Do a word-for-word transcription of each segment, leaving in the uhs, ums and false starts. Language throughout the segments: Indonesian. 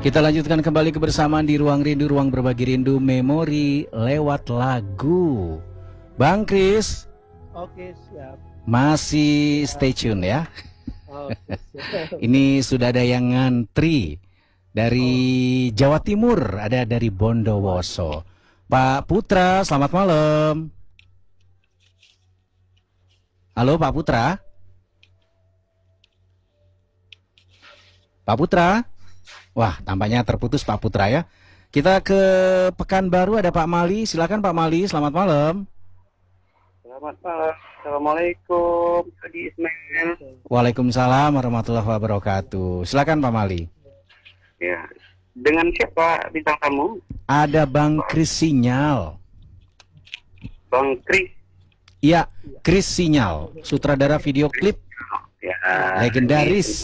Kita lanjutkan kembali kebersamaan di Ruang Rindu, Ruang Berbagi Rindu Memori lewat lagu. Bang Kris. Oke, siap. Masih stay tune ya. Oke, siap. Ini sudah ada yang ngantri dari oh. Jawa Timur, ada dari Bondowoso. Pak Putra, selamat malam. Halo Pak Putra. Pak Putra. Wah, tampaknya terputus Pak Putra ya. Kita ke Pekanbaru, ada Pak Mali. Silakan Pak Mali, selamat malam. Selamat malam. Assalamualaikum, Adi Ismail. Waalaikumsalam warahmatullahi wabarakatuh. Silakan Pak Mali. Ya, dengan siapa bintang tamu? Ada Bang Kris Sinyal. Bang Kris. Iya, Kris Sinyal, sutradara video klip ya, legendaris.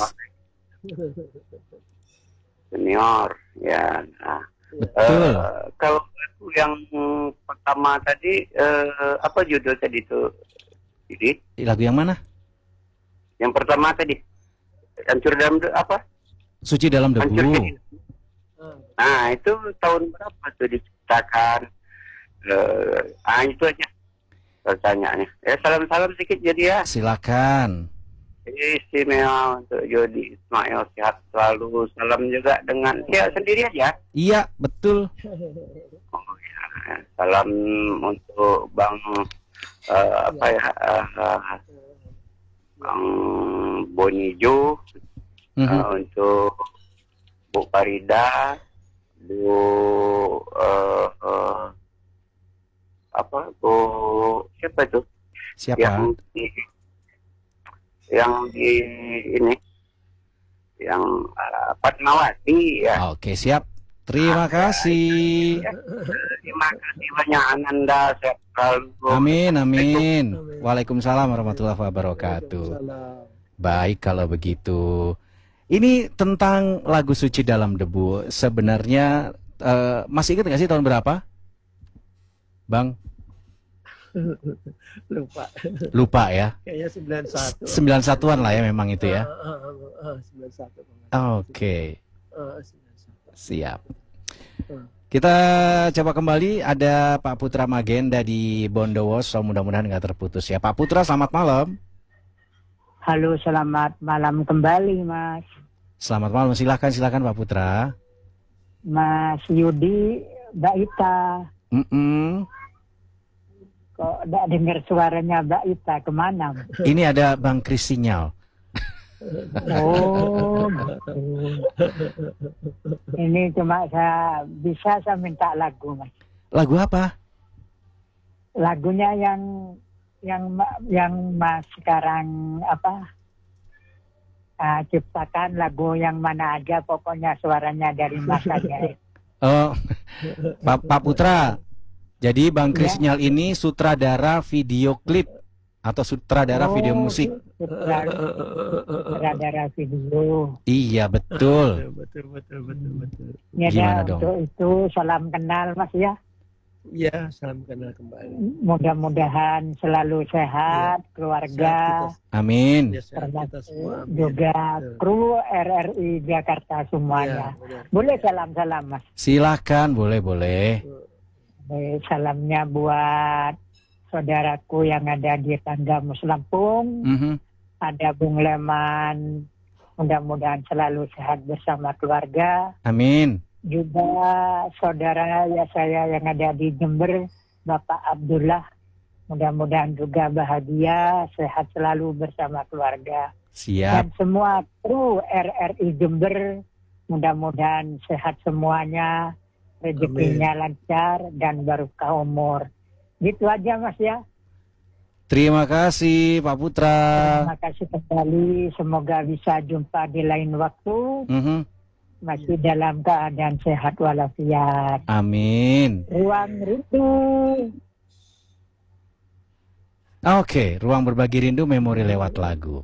Senior, ya. Nah, betul. Uh, kalau yang pertama tadi, uh, apa judul tadi itu? Jadi lagu yang mana? Yang pertama tadi, Hancur dalam de- apa? Suci dalam debu. Hancur. Nah, itu tahun berapa tuh diciptakan? Uh, ah itu aja pertanyaannya. Ya, salam-salam sedikit jadi ya. Silakan. Istimewa untuk Jody Ismail, sehat selalu. Salam juga dengan dia sendiri aja. Iya, betul. Oh, ya. Salam untuk Bang uh, apa ya uh, Bang Bonijo, uh, mm-hmm. untuk Bu Farida, Bu uh, uh, apa Bu siapa itu? Siapa? Yang di, yang di ini yang uh, Fatmawati ya. Oke, siap. Terima kasih. Ya, terima kasih banyak Ananda, sehat selalu. Amin, amin. Waalaikumsalam warahmatullahi wabarakatuh. Baik kalau begitu. Ini tentang lagu Suci Dalam Debu. Sebenarnya uh, masih ingat nggak sih tahun berapa, Bang? Lupa. Lupa ya? Kayaknya sembilan puluh satu. sembilan puluh satuan lah ya memang itu ya? Uh, uh, uh, uh, sembilan puluh satu. Oke. Okay. Uh, Siap. Kita coba kembali, ada Pak Putra Magenda di Bondowoso, mudah-mudahan nggak terputus ya. Pak Putra, selamat malam. Halo, selamat malam kembali Mas. Selamat malam, silakan silakan Pak Putra. Mas Yudi, Mbak Ita. Mm-mm. Kok tidak dengar suaranya Mbak Ita, kemana? Ini ada Bang Kris Sinyal. Oh, ini cuma saya bisa saya minta lagu Mas. Lagu apa? Lagunya yang yang yang Mas sekarang apa? Uh, ciptakan lagu yang mana aja, pokoknya suaranya dari Mas aja. Oh, Pak, Pak Putra. Jadi Bang Kris Sinyal ini sutradara video klip atau sutradara oh, video musik. Sutradara video. Iya, betul. Betul, betul, betul, betul. Ya, gimana dong? Untuk itu salam kenal Mas ya. Iya, salam kenal kembali. Mudah-mudahan selalu sehat, ya. Keluarga. Sehat kita, amin. Ya, kita semua, amin. Juga kru R R I Jakarta semuanya. Ya, boleh salam-salam Mas? Silakan, boleh-boleh. Salamnya buat saudaraku yang ada di Tangga Muslampung, mm-hmm. ada Bung Leman, mudah-mudahan selalu sehat bersama keluarga. Amin. Juga saudara ya saya yang ada di Jember, Bapak Abdullah, mudah-mudahan juga bahagia, sehat selalu bersama keluarga. Siap. Dan semua kru R R I Jember, mudah-mudahan sehat semuanya, rezekinya lancar dan barokah umur. Gitu aja Mas ya. Terima kasih Pak Putra. Terima kasih kembali. Semoga bisa jumpa di lain waktu. Mm-hmm. Masih dalam keadaan sehat walafiat. Amin. Ruang Rindu. Oke, Ruang Berbagi Rindu Memori lewat lagu.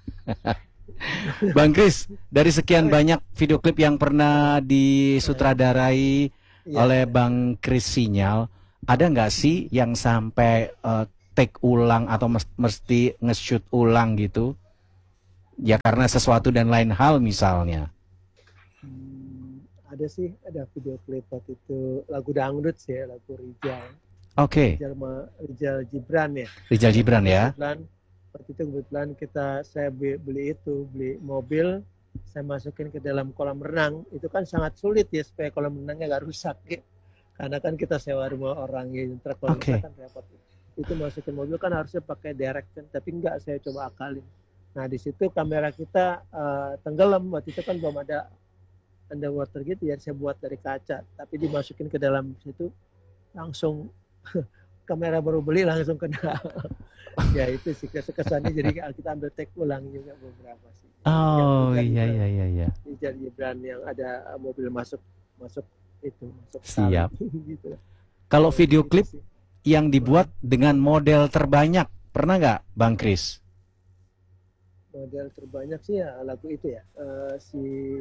Bang Kris, dari sekian banyak video klip yang pernah disutradarai ya. oleh Bang Kris Sinyal, ada nggak sih yang sampai uh, take ulang atau mesti nge-shoot ulang gitu? Ya karena sesuatu dan lain hal misalnya. Hmm, ada sih, ada video klip waktu itu lagu dangdut sih, ya, lagu Rijal. Oke, Rijal, Ma- Rijal Gibran ya. Rijal Gibran ya. Kebetulan waktu itu kebetulan kita saya beli, beli itu beli mobil, saya masukin ke dalam kolam renang. Itu kan sangat sulit ya supaya kolam renangnya nggak rusak ya. Karena kan kita sewa rumah orang ya, ntar kalau Oke. rusak kan repot. Itu masukin mobil kan harusnya pakai direct kan, tapi enggak, saya coba akalin. Nah di situ kamera kita eh, tenggelam, waktu itu kan belum ada underwater gitu ya, saya buat dari kaca, tapi dimasukin ke dalam situ langsung kamera baru beli langsung kena. Ya itu sih kesannya, jadi kita ambil take ulang juga beberapa sih. Oh Yang iya Rijal- iya iya iya. Rijal Gibran yang ada mobil masuk masuk itu masuk Siap. kali, gitu. Kalau video Gitu klip sih. yang dibuat dengan model terbanyak, pernah nggak, Bang Kris? Model terbanyak sih ya lagu itu ya, eh, si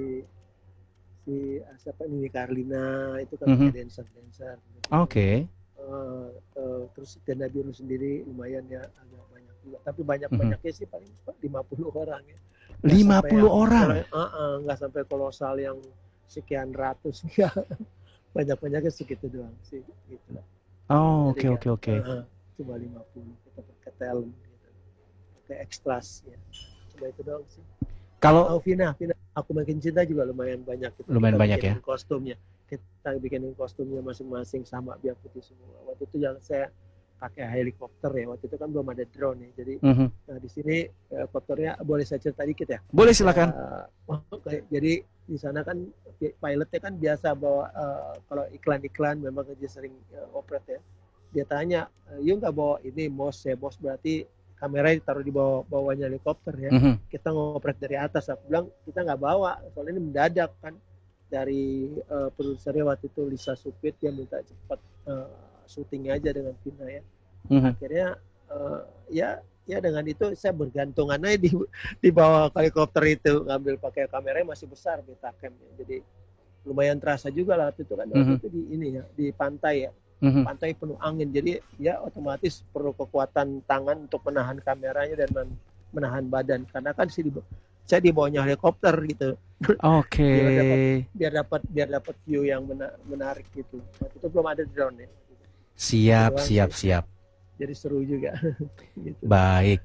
si ah, siapa ini Carlina itu kan Mhm. pakai dancer dancer gitu. Oke. Eh, eh, terus Tenda Biru sendiri lumayan ya, agak banyak juga, tapi banyak Mhm. banyaknya sih paling lima puluh orang ya. Nggak lima sampai puluh yang- orang. kalau- eh, eh, nggak sampai kolosal yang sekian ratus ya. Banyak banyaknya segitu doang sih gitu lah. Oh, oke Jadi oke ya, oke. eh, eh, cuma lima puluh kita pakai talent gitu, pakai extras ya, cuma itu doang sih. Kalau Oh Vina, Vina, aku makin cinta juga lumayan banyak. Kita, Lumayan kita banyak ya? bikinin kostumnya, kita bikinin kostumnya masing-masing sama biar putih semua. Waktu itu yang saya pakai helikopter ya, waktu itu kan belum ada drone ya. Jadi, Mhm. nah di sini helikopternya boleh saya cerita dikit ya. Boleh silakan. Eh, oke, jadi di sana kan pilotnya kan biasa bawa eh, kalau iklan-iklan memang dia sering eh, operate ya. Dia tanya, "You nggak bawa ini mos ya, mos berarti kameranya ditaruh di bawah bawahnya helikopter ya." Mhm. Kita ngoprek dari atas. Aku bilang kita nggak bawa, soalnya ini mendadak kan. Dari uh, produsernya waktu itu Lisa Supit, dia minta cepat uh, syuting aja dengan Vina ya. Mhm. Akhirnya uh, ya ya dengan itu saya bergantungan aja di di bawah helikopter itu, ngambil pakai kameranya masih besar Betacam ya. Jadi lumayan terasa juga lah waktu itu kan. Waktu Mhm. itu di ini ya, di pantai ya. Mhm. Pantai penuh angin, jadi ya otomatis perlu kekuatan tangan untuk menahan kameranya dan men- menahan badan, karena kan sih di, saya di bawahnya helikopter gitu. Oke. biar dapat biar dapat view yang mena- menarik gitu. Waktu itu belum ada drone ya, Siap Doang siap sih. siap. jadi seru juga. Gitu. Baik.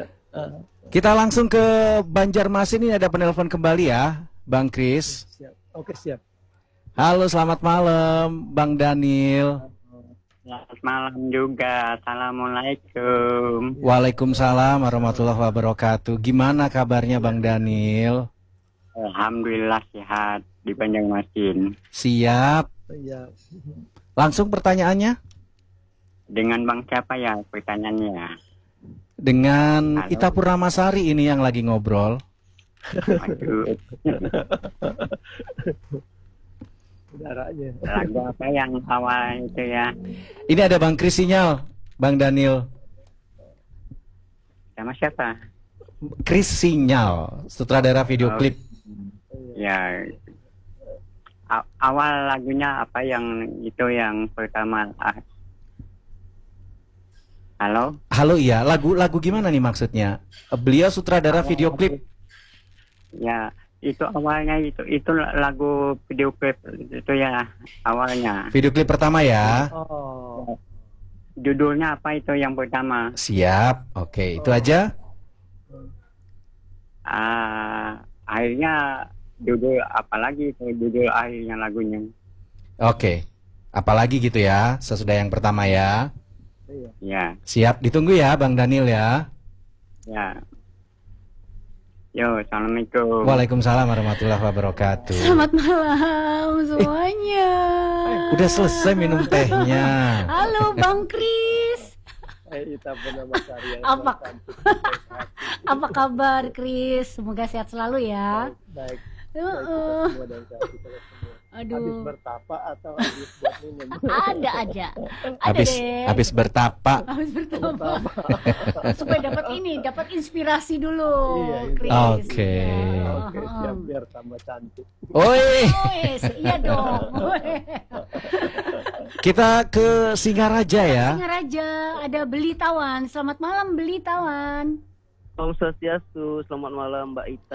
Ah, Kita langsung ke Banjarmasin, ini ada penelpon kembali ya, Bang Kris. siap. Oke siap. Halo, selamat malam, Bang Daniel. Selamat malam juga. Assalamualaikum. Waalaikumsalam warahmatullahi wabarakatuh. Gimana kabarnya Bang Daniel? Alhamdulillah sehat di Banjarmasin. Siap. Ya. Langsung pertanyaannya Dengan Bang siapa ya pertanyaannya? dengan Halo. Ita Purnamasari ini yang lagi ngobrol. Waduh, Udaranya. lagu apa yang awal itu ya? Ini ada Bang Kris sinyal, Bang Daniel. Sama siapa? Kris sinyal, sutradara video Oh. klip. Ya, a- awal lagunya apa yang itu yang pertama? Ah. Halo? Halo, iya, lagu-lagu gimana nih maksudnya? Beliau sutradara video klip. Ya, itu awalnya itu itu lagu video klip itu ya awalnya. Video klip pertama ya. Oh. Judulnya apa itu yang pertama? Siap. Oke, itu aja. Ah, akhirnya judul apa lagi itu judul akhirnya lagunya? Oke. Apalagi gitu ya, sesudah yang pertama ya. Iya. Ya, Siap, ditunggu ya Bang Daniel ya. ya. Yo, assalamualaikum. Waalaikumsalam warahmatullahi wabarakatuh. Selamat malam semuanya. Udah selesai minum tehnya. Halo Bang Kris. Eh, Ita Purnamasari yang Apa? sangat cantik, baik hati. Apa kabar Kris? Semoga sehat selalu ya. Baik. Baik Heeh. kita semua dan sehat kita semua. Habis Aduh. bertapa atau habis buat minum? Ada aja. Ada Habis deh. habis bertapa. Habis bertapa. Supaya dapat ini, dapat inspirasi dulu, Iya, iya. Kris. Oke. Iya. Oke, siap biar tambah cantik. Oi, Oh, yes. Iya dong. kita ke Singaraja ya. Singaraja, ada Beli Tawan. Selamat malam Beli Tawan. Om Swastiastu, selamat malam Mbak Ita.